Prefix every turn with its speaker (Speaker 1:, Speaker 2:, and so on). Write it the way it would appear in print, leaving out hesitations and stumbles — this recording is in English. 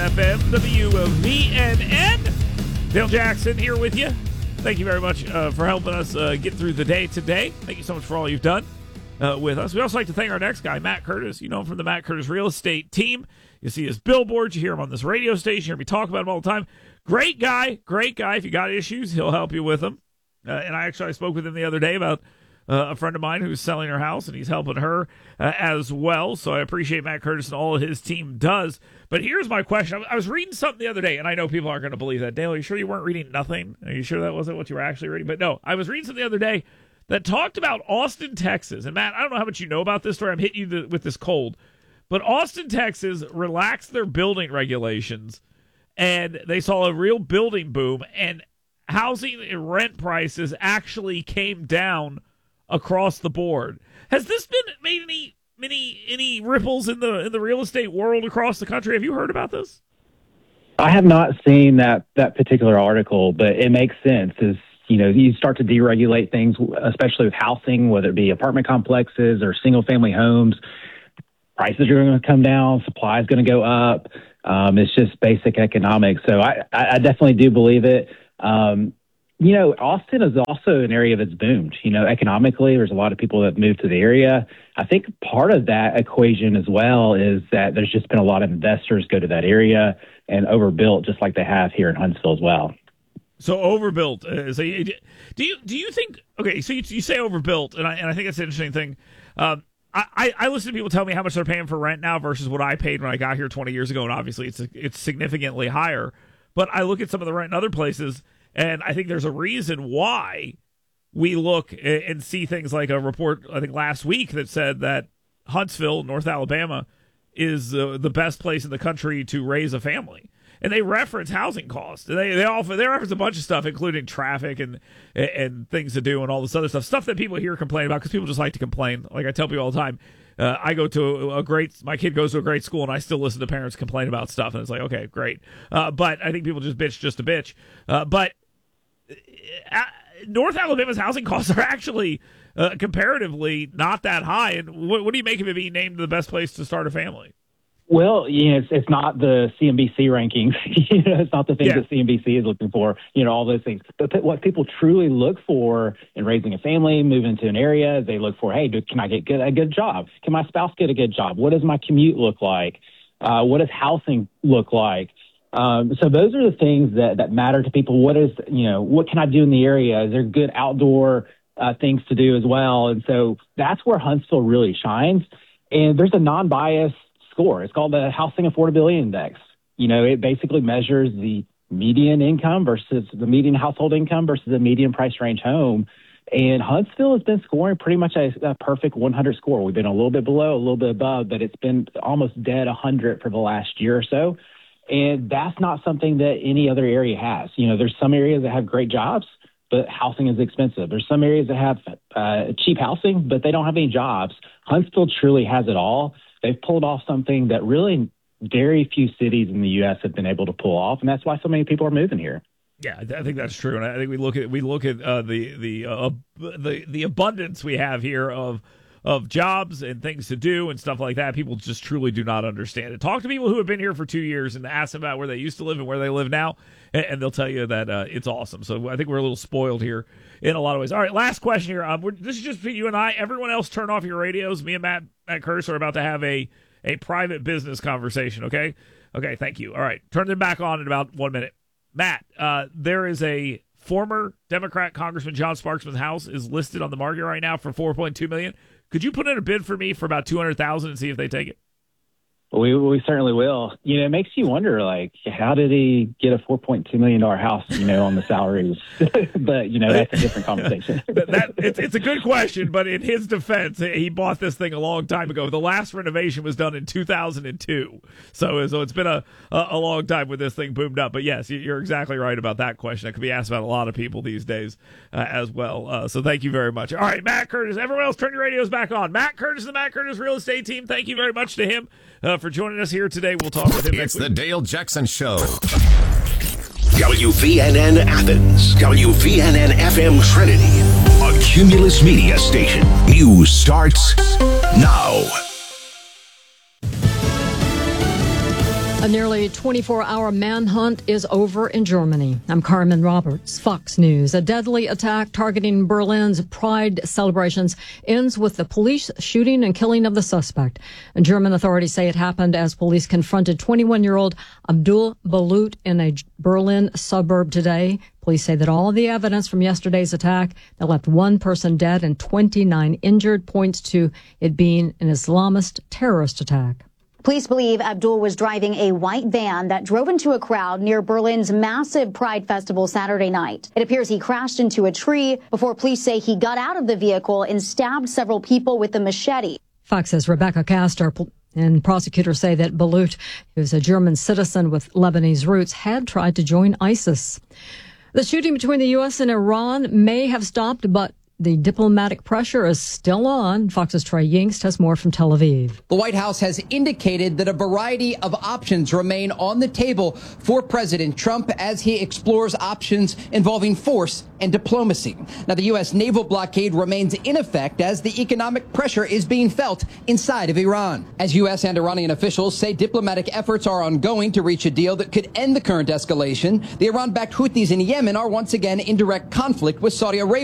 Speaker 1: FM, WVNN. Dale Jackson here with you. Thank you very much for helping us get through the day today. Thank you so much for all you've done with us. We also like to thank our next guy, Matt Curtis. You know him from the Matt Curtis Real Estate team. You see his billboards. You hear him on this radio station. You hear me talk about him all the time. Great guy. If you got issues, he'll help you with them. And I spoke with him the other day about a friend of mine who's selling her house, and he's helping her as well. So I appreciate Matt Curtis and all his team does. But here's my question. I was reading something the other day, and I know people aren't going to believe that. Dale, are you sure you weren't reading nothing? Are you sure that wasn't what you were actually reading? But no, I was reading something the other day that talked about Austin, Texas. And Matt, I don't know how much you know about this story. I'm hitting you with this cold. But Austin, Texas relaxed their building regulations, and they saw a real building boom, and housing and rent prices actually came down across the board. Has this made any ripples in the real estate world across the country? Have you heard about this?
Speaker 2: I have not seen that particular article, but it makes sense. As you know, you start to deregulate things, especially with housing, whether it be apartment complexes or single family homes. Prices are going to come down, supply is going to go up. It's just basic economics. So I definitely do believe it. Austin is also an area that's boomed. Economically, there's a lot of people that moved to the area. I think part of that equation as well is that there's just been a lot of investors go to that area and overbuilt, just like they have here in Huntsville as well.
Speaker 1: So overbuilt. So do you think? Okay, so you say overbuilt, and I think that's an interesting thing. I listen to people tell me how much they're paying for rent now versus what I paid when I got here 20 years ago, and obviously it's significantly higher. But I look at some of the rent in other places, and I think there's a reason why we look and see things like a report, I think last week, that said that Huntsville, North Alabama, is the best place in the country to raise a family. And they reference housing costs. They reference a bunch of stuff, including traffic and things to do and all this other stuff that people here complain about because people just like to complain. Like I tell people all the time, my kid goes to a great school, and I still listen to parents complain about stuff, and it's like, okay, great. But I think people just bitch just to bitch. But North Alabama's housing costs are actually comparatively not that high. And what do you make of it being named the best place to start a family?
Speaker 2: Well, it's not the CNBC rankings. It's not the things that CNBC is looking for, all those things. But what people truly look for in raising a family, moving to an area, they look for, hey, can I get a good job? Can my spouse get a good job? What does my commute look like? What does housing look like? So those are the things that matter to people. What can I do in the area? Is there good outdoor things to do as well? And so that's where Huntsville really shines. And there's a non-biased score. It's called the Housing Affordability Index. It basically measures the median income versus the median household income versus the median price range home. And Huntsville has been scoring pretty much a perfect 100 score. We've been a little bit below, a little bit above, but it's been almost dead 100 for the last year or so. And that's not something that any other area has. There's some areas that have great jobs, but housing is expensive. There's some areas that have cheap housing, but they don't have any jobs. Huntsville truly has it all. They've pulled off something that really very few cities in the U.S. have been able to pull off, and that's why so many people are moving here.
Speaker 1: Yeah, I think that's true, and I think we look at the abundance we have here of jobs and things to do and stuff like that. People just truly do not understand it. Talk to people who have been here for 2 years and ask them about where they used to live and where they live now, and they'll tell you that it's awesome. So I think we're a little spoiled here in a lot of ways. All right, last question here. This is just for you and I. Everyone else, turn off your radios. Me and Matt Curtis are about to have a private business conversation, okay? Okay, thank you. All right, turn them back on in about 1 minute. Matt, there is a former Democrat Congressman John Sparksman's house is listed on the market right now for $4.2 million. Could you put in a bid for me for about $200,000 and see if they take it?
Speaker 2: We certainly will. It makes you wonder, how did he get a $4.2 million house, on the salaries? But, that's a different conversation.
Speaker 1: It's a good question, but in his defense, he bought this thing a long time ago. The last renovation was done in 2002. So it's been a long time with this thing boomed up. But yes, you're exactly right about that question. That could be asked about a lot of people these days as well. So thank you very much. All right, Matt Curtis. Everyone else, turn your radios back on. Matt Curtis, the Matt Curtis Real Estate Team. Thank you very much to him for joining us here today. We'll talk with him next week.
Speaker 3: It's the Dale Jackson Show. WVNN Athens, WVNN FM Trinity, a Cumulus Media station. News starts now.
Speaker 4: A nearly 24-hour manhunt is over in Germany. I'm Carmen Roberts, Fox News. A deadly attack targeting Berlin's Pride celebrations ends with the police shooting and killing of the suspect. And German authorities say it happened as police confronted 21-year-old Abdul Balut in a Berlin suburb today. Police say that all of the evidence from yesterday's attack that left one person dead and 29 injured points to it being an Islamist terrorist attack.
Speaker 5: Police believe Abdul was driving a white van that drove into a crowd near Berlin's massive Pride Festival Saturday night. It appears he crashed into a tree before police say he got out of the vehicle and stabbed several people with a machete.
Speaker 4: Fox says Rebecca Castor and prosecutors say that Balut, who's a German citizen with Lebanese roots, had tried to join ISIS. The shooting between the U.S. and Iran may have stopped, but the diplomatic pressure is still on. Fox's Trey Yingst has more from Tel Aviv.
Speaker 6: The White House has indicated that a variety of options remain on the table for President Trump as he explores options involving force and diplomacy. Now, the U.S. naval blockade remains in effect as the economic pressure is being felt inside of Iran. As U.S. and Iranian officials say diplomatic efforts are ongoing to reach a deal that could end the current escalation, the Iran-backed Houthis in Yemen are once again in direct conflict with Saudi Arabia.